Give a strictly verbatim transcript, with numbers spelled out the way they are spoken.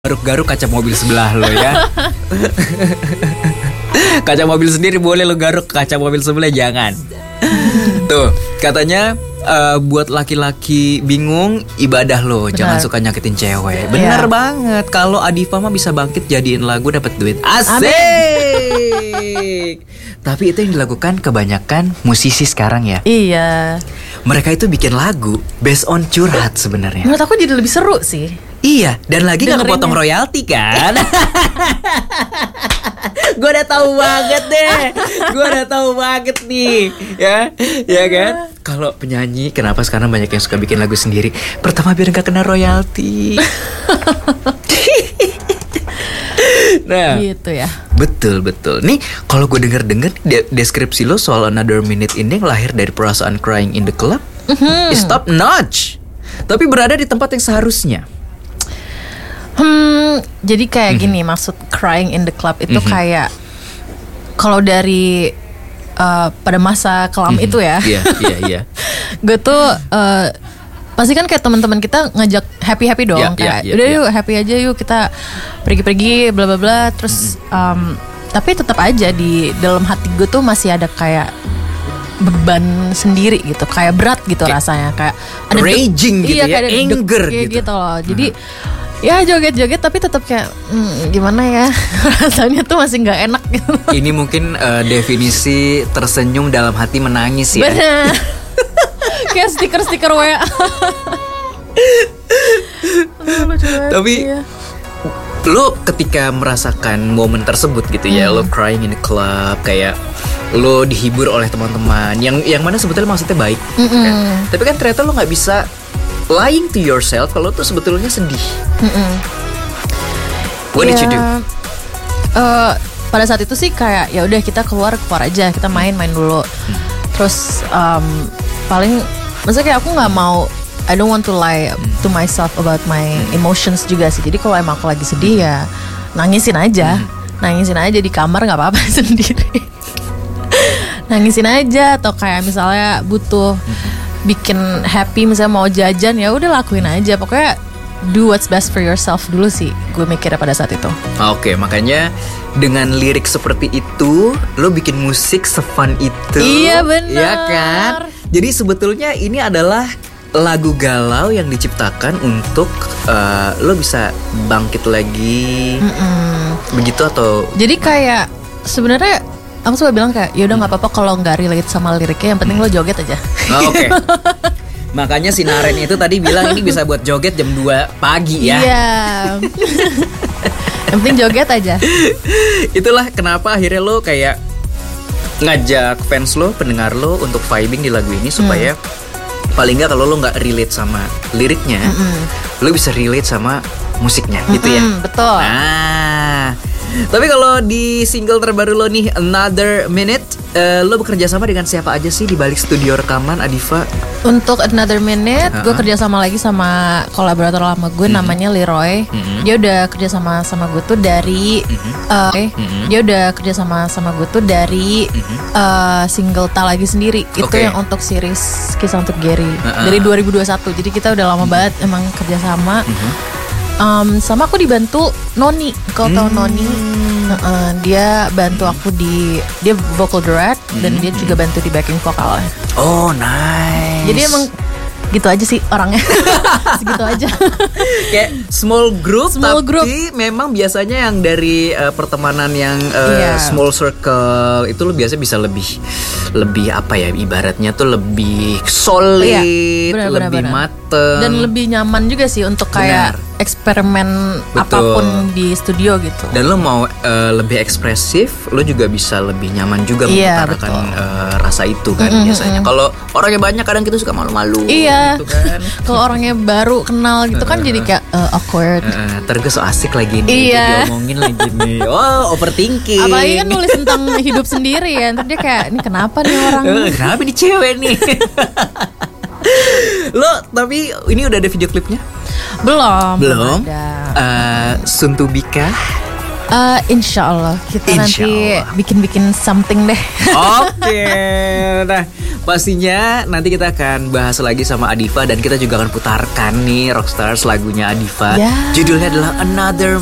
garuk-garuk kaca mobil sebelah lo ya. Kaca mobil sendiri boleh lo garuk, kaca mobil sebelah jangan. Tuh katanya uh, buat laki-laki bingung ibadah lo. Benar. Jangan suka nyakitin cewek. Bener ya. Banget. Kalau Adifa mah bisa bangkit jadiin lagu dapat duit. Asik. Tapi itu yang dilakukan kebanyakan musisi sekarang ya. Iya. Mereka itu bikin lagu based on curhat sebenarnya. Menurut aku jadi lebih seru sih. Iya, dan lagi gak kepotong royalti kan. Gue udah tahu banget deh. Gue udah tahu banget nih. Ya, ya kan. Kalau penyanyi kenapa sekarang banyak yang suka bikin lagu sendiri? Pertama biar gak kena royalti. Nah, gitu ya. Betul betul. Nih, kalau gue denger-denger de- deskripsi lo soal Another Minute ini yang lahir dari perasaan crying in the club, mm-hmm. is top notch. Tapi berada di tempat yang seharusnya. Hmm, jadi kayak mm-hmm. gini, maksud crying in the club itu mm-hmm. kayak kalau dari uh, pada masa kelam mm-hmm. itu ya. Iya, iya, iya. Gue tuh uh, pasti kan kayak teman-teman kita ngajak happy-happy dong, yeah, kayak yeah, yeah, udah yeah. yuk happy aja yuk kita pergi-pergi bla bla bla terus mm-hmm. um, tapi tetap aja di dalam hati gue tuh masih ada kayak beban sendiri gitu, kayak berat gitu kayak rasanya, kayak ada raging de- gitu iya, ya, anger gitu. gitu loh. Jadi mm-hmm. ya joget-joget tapi tetap kayak hmm, gimana ya rasanya tuh masih nggak enak gitu. Ini mungkin uh, definisi tersenyum dalam hati menangis ya. Bener. Kayak stiker-stiker W A. Tapi ya. Lo ketika merasakan momen tersebut gitu ya, hmm. lo crying in the club, kayak lo dihibur oleh teman-teman yang yang mana sebetulnya maksudnya baik, mm-hmm. kan? Tapi kan ternyata lo nggak bisa lying to yourself kalau tuh sebetulnya sedih. Mm-hmm. What yeah. did you do? Uh, pada saat itu sih kayak ya udah kita keluar keluar aja, kita main-main dulu. Hmm. Terus um, paling maksudnya kayak aku nggak mau, I don't want to lie to myself about my emotions juga sih. Jadi kalau emang aku lagi sedih ya nangisin aja, hmm. nangisin aja di kamar nggak apa-apa sendiri. Nangisin aja, atau kayak misalnya butuh bikin happy, misalnya mau jajan ya udah lakuin aja. Pokoknya do what's best for yourself dulu sih, gue mikirnya pada saat itu. Oke, makanya dengan lirik seperti itu lo bikin musik se-fun itu. Iya benar. Iya kan? Jadi sebetulnya ini adalah lagu galau yang diciptakan untuk uh, lo bisa bangkit lagi. Mm-mm. Begitu atau? Jadi kayak sebenarnya aku suka bilang kayak ya udah nggak apa-apa kalau nggak relate sama liriknya, yang penting lo joget aja. Oh, oke. Okay. Makanya si Naren itu tadi bilang ini bisa buat joget jam dua pagi ya. Iya. Yang penting joget aja. Itulah kenapa akhirnya lo kayak ngajak fans lo, pendengar lo untuk vibing di lagu ini supaya hmm. paling nggak kalau lo nggak relate sama liriknya, mm-mm. lo bisa relate sama musiknya, mm-mm, gitu ya. Betul. Nah, tapi kalau di single terbaru lo nih, Another Minute, uh, lo bekerja sama dengan siapa aja sih di balik studio rekaman, Adifa? Untuk Another Minute, uh-huh. gue kerja sama lagi sama kolaborator lama gue, mm-hmm. namanya Leroy. Mm-hmm. Dia udah kerja sama sama gue tuh dari, mm-hmm. uh, mm-hmm. dia udah kerja sama sama gue tuh dari mm-hmm. uh, single Tak Lagi Sendiri. Okay. Itu yang untuk series Kisah Untuk Gary, uh-huh. dari dua ribu dua puluh satu. Jadi kita udah lama mm-hmm. banget emang kerja sama. Mm-hmm. Um, sama aku dibantu Noni, kau tahu hmm. Noni, uh, dia bantu aku di, dia vocal direct hmm. dan dia juga bantu di backing vokalnya. Oh nice. Jadi emang gitu aja sih orangnya. Segitu aja. Kayak small group, small tapi group. Memang biasanya yang dari uh, pertemanan yang uh, yeah. small circle itu lo biasa bisa lebih lebih apa ya, ibaratnya tuh lebih solid, iya, bener, lebih bener, mateng dan lebih nyaman juga sih untuk kayak bener. eksperimen betul. Apapun di studio gitu. Dan lo mau uh, lebih ekspresif, lo juga bisa lebih nyaman juga iya, mengutarakan uh, rasa itu kan mm-hmm. biasanya. Kalau orangnya banyak kadang kita suka malu-malu. Iya. Gitu kan. Kalau orangnya baru kenal gitu kan uh, jadi kayak uh, awkward. Uh, terus so asik lagi nih, iya. diomongin lagi nih. Oh, overthinking. Apalagi kan nulis tentang hidup sendiri ya. Ntar dia kayak ini kenapa nih orang? Uh, kenapa nih cewek nih? Lo tapi ini udah ada video klipnya? Belum. Belum. Ada. Uh, Soon to Be kah? Uh, insya Allah kita Insya nanti Allah. bikin-bikin something deh. Oke, nah pastinya nanti kita akan bahas lagi sama Adifa dan kita juga akan putarkan nih Rockstars lagunya Adifa. Ya. Judulnya adalah Another